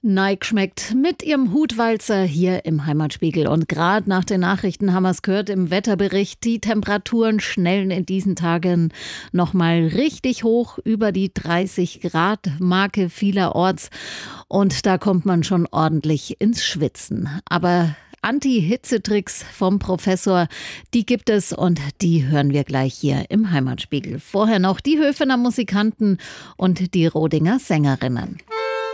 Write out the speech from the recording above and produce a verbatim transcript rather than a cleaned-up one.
Nike schmeckt mit ihrem Hutwalzer hier im Heimatspiegel. Und gerade nach den Nachrichten haben wir es gehört im Wetterbericht. Die Temperaturen schnellen in diesen Tagen nochmal richtig hoch über die dreißig Grad Marke vielerorts. Und da kommt man schon ordentlich ins Schwitzen. Aber Anti-Hitzetricks vom Professor, die gibt es und die hören wir gleich hier im Heimatspiegel. Vorher noch die Höfener Musikanten und die Rodinger Sängerinnen.